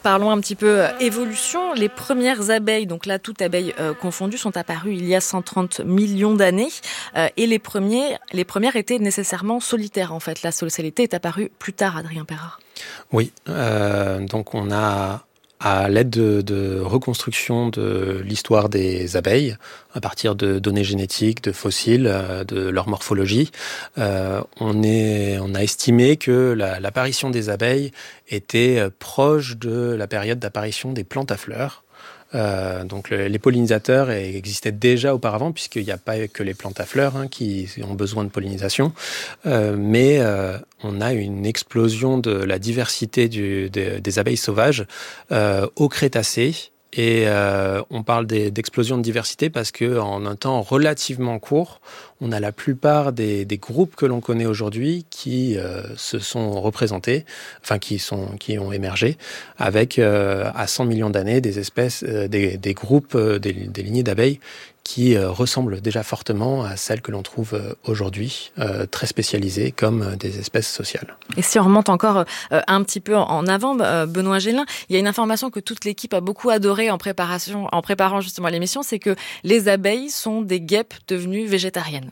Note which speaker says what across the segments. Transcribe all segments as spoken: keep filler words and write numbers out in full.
Speaker 1: Parlons un petit peu euh, évolution. Les premières abeilles, donc là, toutes abeilles euh, confondues, sont apparues il y a cent trente millions d'années. Euh, et les, premiers, les premières étaient nécessairement solitaires, en fait. La socialité est apparue plus tard, Adrien Perrard.
Speaker 2: Oui, euh, donc on a, à l'aide de, de reconstruction de l'histoire des abeilles, à partir de données génétiques, de fossiles, de leur morphologie, euh, on, est, on a estimé que la, l'apparition des abeilles était proche de la période d'apparition des plantes à fleurs. Euh, donc le, les pollinisateurs existaient déjà auparavant, puisqu'il n'y a pas que les plantes à fleurs hein, qui ont besoin de pollinisation, euh, mais euh, on a une explosion de la diversité du, des, des abeilles sauvages euh, au Crétacé. Et euh, on parle des, d'explosion de diversité parce qu'en un temps relativement court, on a la plupart des, des groupes que l'on connaît aujourd'hui qui euh, se sont représentés, enfin qui sont qui ont émergé, avec euh, à cent millions d'années des espèces, euh, des, des groupes, euh, des, des lignées d'abeilles qui euh, ressemblent déjà fortement à celles que l'on trouve euh, aujourd'hui, euh, très spécialisées comme euh, des espèces sociales.
Speaker 1: Et si on remonte encore euh, un petit peu en avant, euh, Benoît Gélin, il y a une information que toute l'équipe a beaucoup adorée en préparation, en préparant justement l'émission, c'est que les abeilles sont des guêpes devenues végétariennes.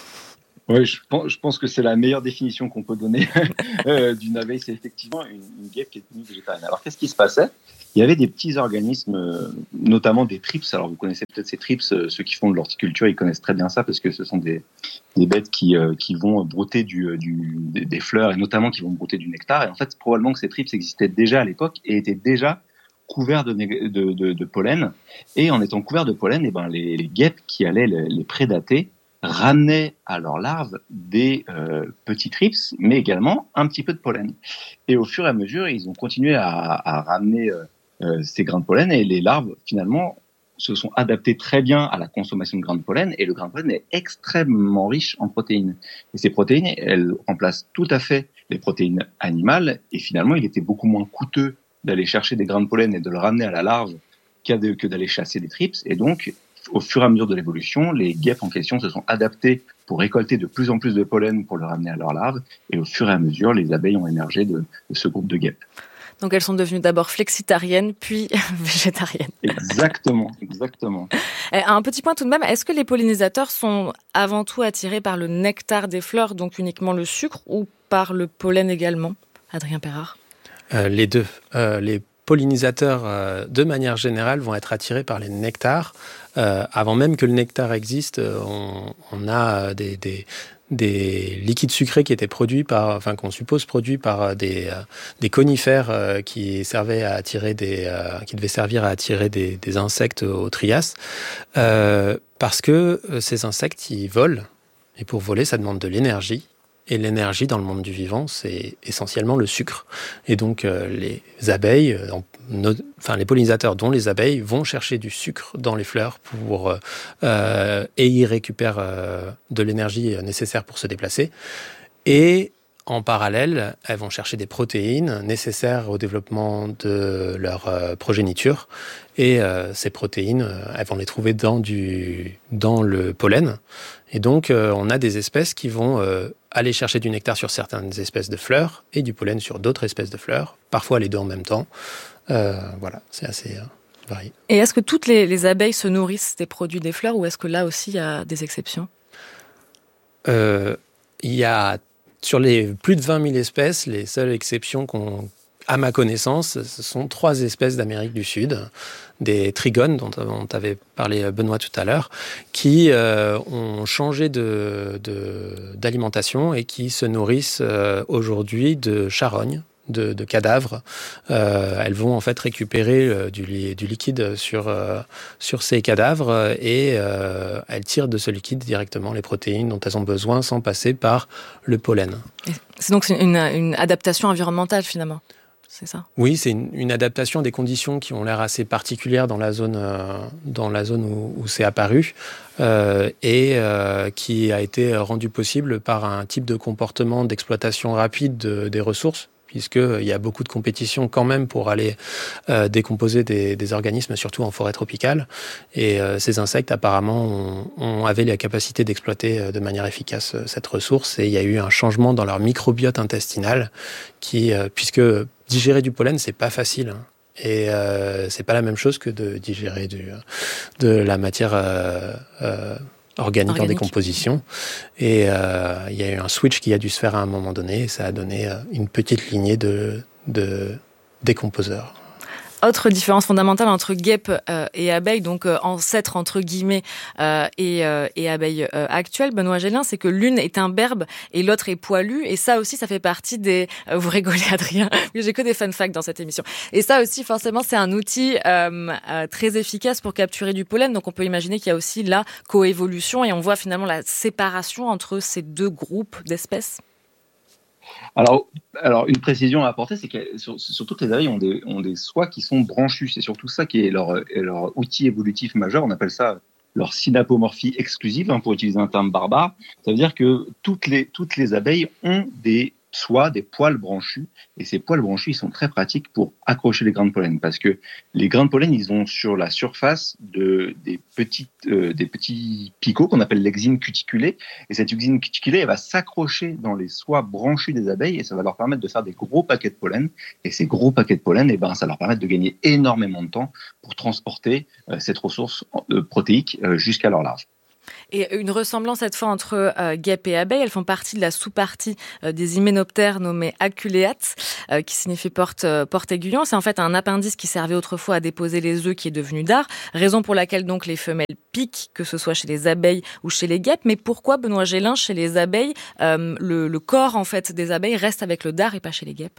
Speaker 3: Oui, je pense, je pense que c'est la meilleure définition qu'on peut donner euh, d'une abeille. C'est effectivement une, une guêpe qui est devenue végétarienne. Alors, qu'est-ce qui se passait ? Il y avait des petits organismes, euh, notamment des trips. Alors, vous connaissez peut-être ces trips, euh, ceux qui font de l'horticulture, ils connaissent très bien ça parce que ce sont des, des bêtes qui, euh, qui vont brouter du, du, des, des fleurs et notamment qui vont brouter du nectar. Et en fait, probablement que ces trips existaient déjà à l'époque et étaient déjà couverts de, de, de, de pollen. Et en étant couverts de pollen, eh ben, les, les guêpes qui allaient les, les prédater ramenaient à leurs larves des euh, petits trips, mais également un petit peu de pollen. Et au fur et à mesure, ils ont continué à, à ramener euh, euh, ces grains de pollen, et les larves, finalement, se sont adaptées très bien à la consommation de grains de pollen, et le grain de pollen est extrêmement riche en protéines. Et ces protéines, elles remplacent tout à fait les protéines animales, et finalement, il était beaucoup moins coûteux d'aller chercher des grains de pollen et de le ramener à la larve que d'aller chasser des trips, et donc, au fur et à mesure de l'évolution, les guêpes en question se sont adaptées pour récolter de plus en plus de pollen pour le ramener à leurs larves. Et au fur et à mesure, les abeilles ont émergé de, de ce groupe de guêpes.
Speaker 1: Donc elles sont devenues d'abord flexitariennes, puis végétariennes.
Speaker 3: Exactement, exactement.
Speaker 1: Un petit point tout de même, est-ce que les pollinisateurs sont avant tout attirés par le nectar des fleurs, donc uniquement le sucre, ou par le pollen également ? Adrien Perrard.
Speaker 2: Euh, les deux. Euh, les pollinisateurs, euh, de manière générale, vont être attirés par les nectars. Euh, avant même que le nectar existe, on, on a des, des, des liquides sucrés qui étaient produits par, enfin qu'on suppose produits par des, euh, des conifères euh, qui servaient à attirer des, euh, qui devaient servir à attirer des, des insectes au Trias, euh, parce que ces insectes ils volent, et pour voler ça demande de l'énergie. Et l'énergie dans le monde du vivant, c'est essentiellement le sucre. Et donc, euh, les abeilles, euh, no, enfin les pollinisateurs, dont les abeilles, vont chercher du sucre dans les fleurs pour, euh, et y récupèrent euh, de l'énergie nécessaire pour se déplacer. Et en parallèle, elles vont chercher des protéines nécessaires au développement de leur euh, progéniture. Et euh, ces protéines, euh, elles vont les trouver dans, du, dans le pollen. Et donc, euh, on a des espèces qui vont euh, aller chercher du nectar sur certaines espèces de fleurs et du pollen sur d'autres espèces de fleurs, parfois les deux en même temps. Euh, voilà, c'est assez euh, varié.
Speaker 1: Et est-ce que toutes les, les abeilles se nourrissent des produits des fleurs, ou est-ce que là aussi il y a des exceptions ?
Speaker 2: euh, Il y a, sur les plus de vingt mille espèces, les seules exceptions qu'on... À ma connaissance, ce sont trois espèces d'Amérique du Sud, des trigones dont on avait parlé Benoît tout à l'heure, qui euh, ont changé de, de, d'alimentation et qui se nourrissent euh, aujourd'hui de charognes, de, de cadavres. Euh, elles vont en fait récupérer euh, du, du liquide sur, euh, sur ces cadavres et euh, elles tirent de ce liquide directement les protéines dont elles ont besoin sans passer par le pollen.
Speaker 1: C'est donc une, une adaptation environnementale finalement ? C'est ça ?
Speaker 2: Oui, c'est une, une adaptation à des conditions qui ont l'air assez particulières dans la zone, euh, dans la zone où, où c'est apparu euh, et euh, qui a été rendue possible par un type de comportement d'exploitation rapide de, des ressources, puisqu'il y a beaucoup de compétition quand même pour aller euh, décomposer des, des organismes, surtout en forêt tropicale. Et euh, ces insectes, apparemment, ont, ont avaient la capacité d'exploiter de manière efficace cette ressource. Et il y a eu un changement dans leur microbiote intestinal, qui, euh, puisque digérer du pollen, c'est pas facile. Et euh, c'est pas la même chose que de digérer du, de la matière euh, euh, organique, organique en décomposition. Et euh, il y a eu un switch qui a dû se faire à un moment donné, et ça a donné une petite lignée de, de décomposeurs.
Speaker 1: Autre différence fondamentale entre guêpes euh, et abeilles, donc euh, ancêtres entre guillemets euh, et, euh, et abeilles euh, actuelles, Benoît Gélin, c'est que l'une est imberbe et l'autre est poilue. Et ça aussi, ça fait partie des... Euh, vous rigolez, Adrien, j'ai que des fun facts dans cette émission. Et ça aussi, forcément, c'est un outil euh, euh, très efficace pour capturer du pollen. Donc on peut imaginer qu'il y a aussi la coévolution et on voit finalement la séparation entre ces deux groupes d'espèces.
Speaker 3: Alors, alors, une précision à apporter, c'est que sur, surtout que les abeilles ont des, ont des soies qui sont branchues. C'est surtout ça qui est leur, leur outil évolutif majeur. On appelle ça leur synapomorphie exclusive, hein, pour utiliser un terme barbare. Ça veut dire que toutes les, toutes les abeilles ont des soies, des poils branchus. Et ces poils branchus, ils sont très pratiques pour accrocher les grains de pollen. Parce que les grains de pollen, ils ont sur la surface de, des, petites, euh, des petits picots qu'on appelle l'exine cuticulée. Et cette exine cuticulée, elle va s'accrocher dans les soies branchues des abeilles et ça va leur permettre de faire des gros paquets de pollen. Et ces gros paquets de pollen, eh ben, ça leur permet de gagner énormément de temps pour transporter euh, cette ressource euh, protéique euh, jusqu'à leur larve.
Speaker 1: Et une ressemblance cette fois entre euh, guêpes et abeilles, elles font partie de la sous-partie euh, des hyménoptères nommée aculeates, euh, qui signifie porte, euh, porte-aiguillon. C'est en fait un appendice qui servait autrefois à déposer les œufs qui est devenu dard, raison pour laquelle donc les femelles piquent, que ce soit chez les abeilles ou chez les guêpes. Mais pourquoi, Benoît Gélin, chez les abeilles, euh, le, le corps en fait des abeilles reste avec le dard et pas chez les guêpes ?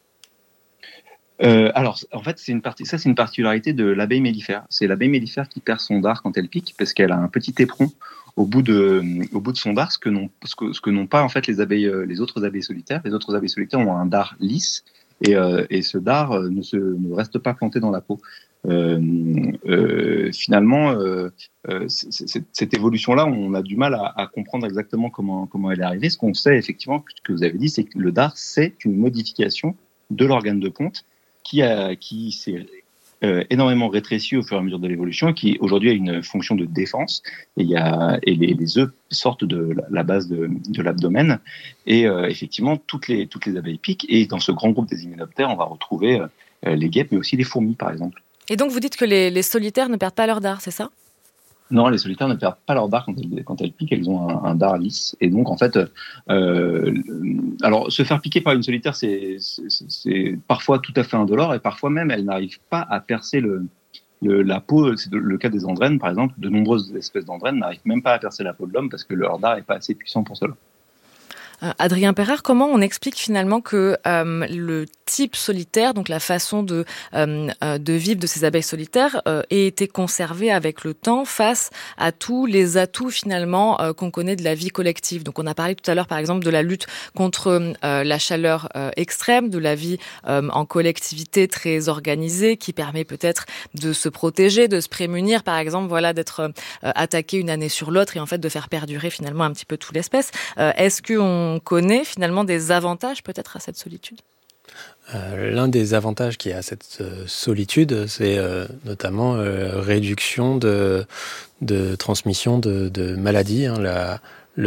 Speaker 3: Euh, alors, en fait, c'est une partie, ça, c'est une particularité de l'abeille mellifère. C'est l'abeille mellifère qui perd son dard quand elle pique, parce qu'elle a un petit éperon au bout de, au bout de son dard, ce que n'ont, ce que, ce que n'ont pas en fait les abeilles, les autres abeilles solitaires. Les autres abeilles solitaires ont un dard lisse, et, euh, et ce dard ne se, ne reste pas planté dans la peau. Euh, euh, finalement, euh, euh, c'est, c'est, cette évolution-là, on a du mal à, à comprendre exactement comment, comment elle est arrivée. Ce qu'on sait effectivement, ce que vous avez dit, c'est que le dard, c'est une modification de l'organe de ponte qui, a, qui s'est euh, énormément rétréci au fur et à mesure de l'évolution, qui aujourd'hui a une fonction de défense, et, il y a, et les, les œufs sortent de la, la base de, de l'abdomen, et euh, effectivement, toutes les, toutes les abeilles piquent, et dans ce grand groupe des hyménoptères, on va retrouver euh, les guêpes, mais aussi les fourmis, par exemple.
Speaker 1: Et donc, vous dites que les, les solitaires ne perdent pas leur dard, c'est ça ?
Speaker 3: Non, les solitaires ne perdent pas leur dard quand elles, quand elles piquent, elles ont un, un dard lisse. Et donc, en fait, euh, alors, se faire piquer par une solitaire, c'est, c'est, c'est parfois tout à fait indolore, et parfois même, elles n'arrivent pas à percer le, le, la peau. C'est le cas des andrènes, par exemple. De nombreuses espèces d'andrènes n'arrivent même pas à percer la peau de l'homme parce que leur dard n'est pas assez puissant pour cela.
Speaker 1: Euh, Adrien Perrard, comment on explique finalement que euh, le type solitaire, donc la façon de, euh, de vivre de ces abeilles solitaires, euh, ait été conservé avec le temps face à tous les atouts finalement euh, qu'on connaît de la vie collective. Donc on a parlé tout à l'heure par exemple de la lutte contre euh, la chaleur euh, extrême, de la vie euh, en collectivité très organisée qui permet peut-être de se protéger, de se prémunir par exemple, voilà, d'être euh, attaqué une année sur l'autre et en fait de faire perdurer finalement un petit peu toute l'espèce. Euh, est-ce qu'on On connaît finalement des avantages peut-être à cette solitude ?
Speaker 2: Euh, l'un des avantages qu'il y a à cette euh, solitude, c'est euh, notamment euh, réduction de, de transmission de, de maladies. Hein. La,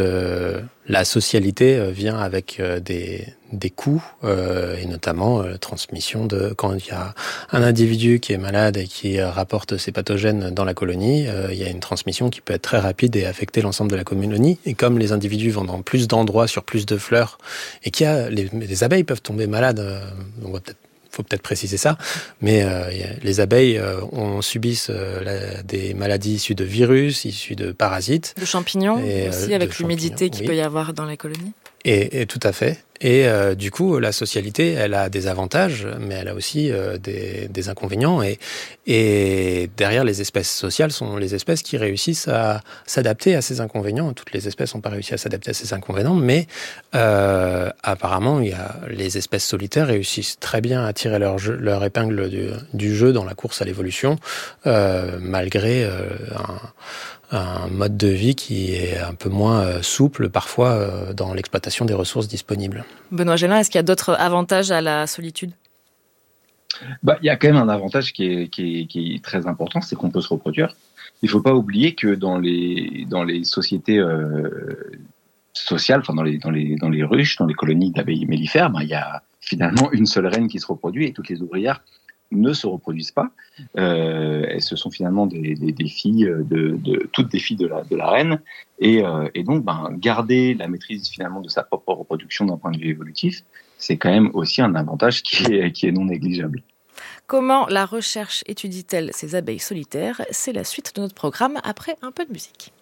Speaker 2: le, la socialité vient avec euh, des, des coûts, euh, et notamment euh, transmission de quand il y a un individu qui est malade et qui euh, rapporte ses pathogènes dans la colonie, euh, il y a une transmission qui peut être très rapide et affecter l'ensemble de la colonie. Et comme les individus vont dans plus d'endroits sur plus de fleurs et qu'il y a les, les abeilles peuvent tomber malades, euh, on va peut-être faut peut-être préciser ça, mais euh, les abeilles euh, on subissent euh, la, des maladies issues de virus, issues de parasites.
Speaker 1: De champignons
Speaker 2: et,
Speaker 1: aussi,
Speaker 2: euh,
Speaker 1: avec l'humidité qu'il
Speaker 2: oui.
Speaker 1: peut y avoir dans les colonies.
Speaker 2: Et, et tout à fait. Et euh, du coup, la socialité, elle a des avantages, mais elle a aussi euh, des, des inconvénients. Et, et derrière, les espèces sociales sont les espèces qui réussissent à s'adapter à ces inconvénients. Toutes les espèces n'ont pas réussi à s'adapter à ces inconvénients, mais euh, apparemment, il y a, les espèces solitaires réussissent très bien à tirer leur, jeu, leur épingle du, du jeu dans la course à l'évolution, euh, malgré euh, un un mode de vie qui est un peu moins euh, souple parfois euh, dans l'exploitation des ressources disponibles.
Speaker 1: Benoît Gélin, est-ce qu'il y a d'autres avantages à la solitude ?
Speaker 3: Bah, il y a quand même un avantage qui est, qui est, qui est très important, c'est qu'on peut se reproduire. Il ne faut pas oublier que dans les, dans les sociétés euh, sociales, enfin dans les, dans, les, dans les ruches, dans les colonies d'abeilles mellifères, bah, il y a finalement une seule reine qui se reproduit et toutes les ouvrières ne se reproduisent pas. Euh, et ce sont finalement des, des, des filles, de, de, toutes des filles de la, de la reine. Et, euh, et donc, ben, garder la maîtrise finalement de sa propre reproduction d'un point de vue évolutif, c'est quand même aussi un avantage qui est, qui est non négligeable.
Speaker 1: Comment la recherche étudie-t-elle ces abeilles solitaires ? C'est la suite de notre programme après un peu de musique.